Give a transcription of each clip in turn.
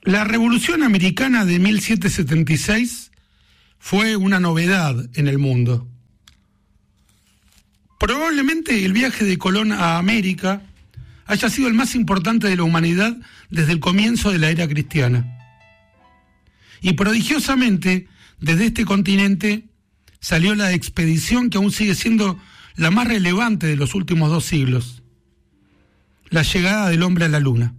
La Revolución Americana de 1776 fue una novedad en el mundo. Probablemente el viaje de Colón a América haya sido el más importante de la humanidad desde el comienzo de la era cristiana. Y prodigiosamente, desde este continente salió la expedición que aún sigue siendo la más relevante de los últimos 2 siglos, la llegada del hombre a la Luna.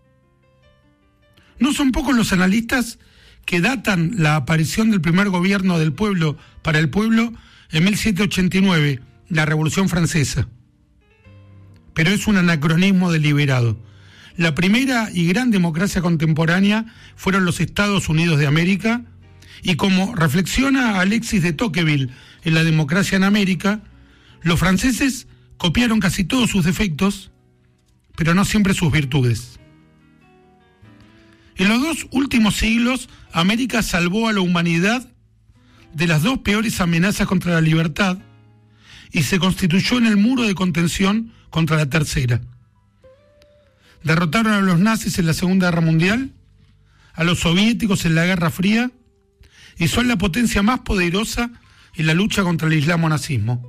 No son pocos los analistas que datan la aparición del primer gobierno del pueblo para el pueblo en 1789, la Revolución Francesa. Pero es un anacronismo deliberado. La primera y gran democracia contemporánea fueron los Estados Unidos de América, y como reflexiona Alexis de Tocqueville en La democracia en América, los franceses copiaron casi todos sus defectos, pero no siempre sus virtudes. En los 2 últimos siglos, América salvó a la humanidad de las 2 peores amenazas contra la libertad y se constituyó en el muro de contención contra la tercera. Derrotaron a los nazis en la Segunda Guerra Mundial, a los soviéticos en la Guerra Fría, y son la potencia más poderosa en la lucha contra el islamo-nazismo.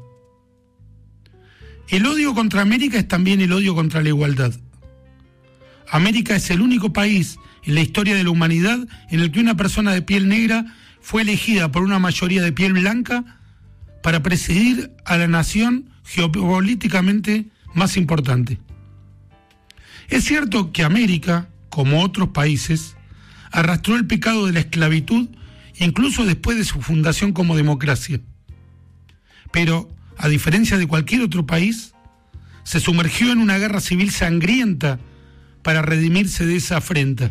El odio contra América es también el odio contra la igualdad. América es el único país en la historia de la humanidad en el que una persona de piel negra fue elegida por una mayoría de piel blanca para presidir a la nación geopolíticamente más importante. Es cierto que América, como otros países, arrastró el pecado de la esclavitud incluso después de su fundación como democracia. Pero, a diferencia de cualquier otro país, se sumergió en una guerra civil sangrienta para redimirse de esa afrenta.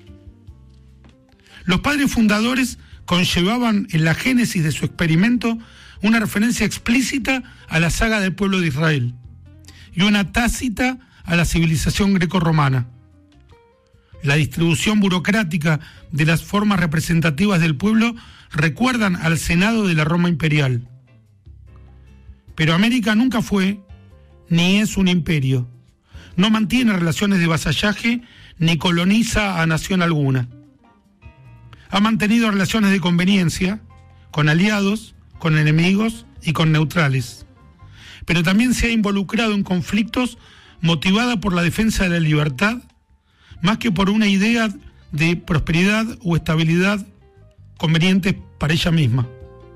Los padres fundadores conllevaban en la génesis de su experimento una referencia explícita a la saga del pueblo de Israel y una tácita a la civilización grecorromana. La distribución burocrática de las formas representativas del pueblo recuerdan al Senado de la Roma imperial. Pero América nunca fue, ni es un imperio. No mantiene relaciones de vasallaje, ni coloniza a nación alguna. Ha mantenido relaciones de conveniencia con aliados, con enemigos y con neutrales. Pero también se ha involucrado en conflictos motivada por la defensa de la libertad, más que por una idea de prosperidad o estabilidad convenientes para ella misma.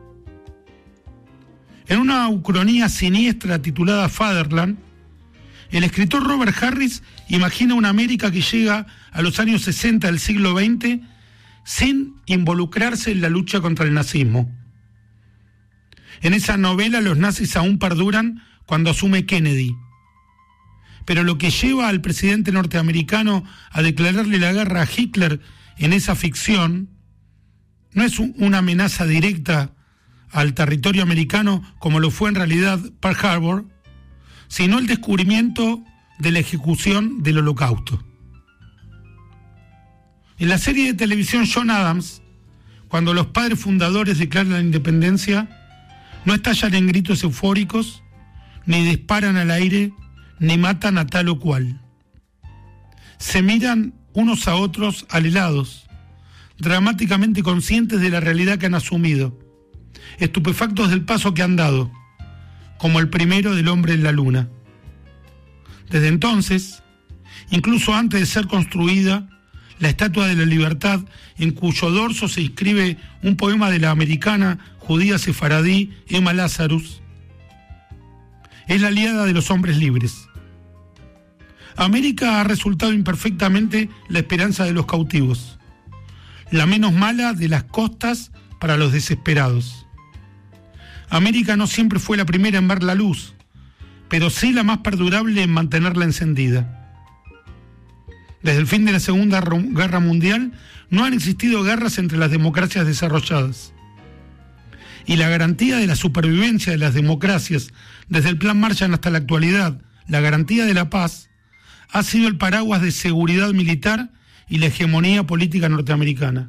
En una ucronía siniestra titulada Fatherland, el escritor Robert Harris imagina una América que llega a los años 60 del siglo XX sin involucrarse en la lucha contra el nazismo. En esa novela los nazis aún perduran cuando asume Kennedy. Pero lo que lleva al presidente norteamericano a declararle la guerra a Hitler en esa ficción no es una amenaza directa al territorio americano como lo fue en realidad Pearl Harbor, sino el descubrimiento de la ejecución del Holocausto. En la serie de televisión John Adams, cuando los padres fundadores declaran la independencia, no estallan en gritos eufóricos, ni disparan al aire, ni matan a tal o cual. Se miran unos a otros alelados, dramáticamente conscientes de la realidad que han asumido, estupefactos del paso que han dado, como el primero del hombre en la luna. Desde entonces, incluso antes de ser construida, la Estatua de la Libertad, en cuyo dorso se inscribe un poema de la americana judía sefaradí Emma Lazarus, es la aliada de los hombres libres. América ha resultado imperfectamente la esperanza de los cautivos, la menos mala de las costas para los desesperados. América no siempre fue la primera en ver la luz, pero sí la más perdurable en mantenerla encendida. Desde el fin de la Segunda Guerra Mundial no han existido guerras entre las democracias desarrolladas. Y la garantía de la supervivencia de las democracias, desde el Plan Marshall hasta la actualidad, la garantía de la paz, ha sido el paraguas de seguridad militar y la hegemonía política norteamericana.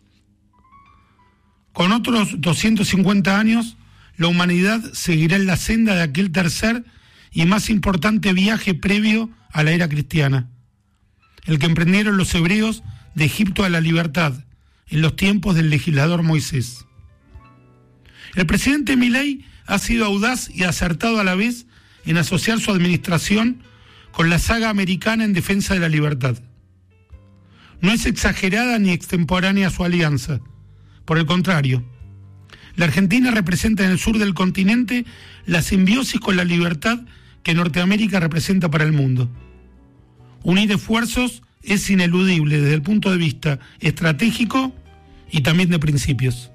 Con otros 250 años, la humanidad seguirá en la senda de aquel tercer y más importante viaje previo a la era cristiana, el que emprendieron los hebreos de Egipto a la libertad en los tiempos del legislador Moisés. El presidente Milei ha sido audaz y acertado a la vez en asociar su administración con la saga americana en defensa de la libertad. No es exagerada ni extemporánea su alianza. Por el contrario, la Argentina representa en el sur del continente la simbiosis con la libertad que Norteamérica representa para el mundo. Unir esfuerzos es ineludible desde el punto de vista estratégico y también de principios.